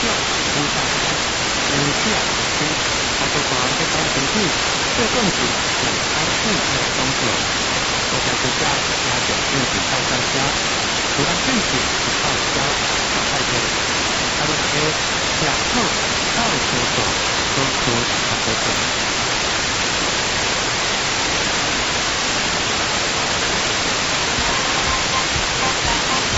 五大山，四啊区，包括这当城市，这政府有开市的工作，我在国家了解政府大商家，主要政府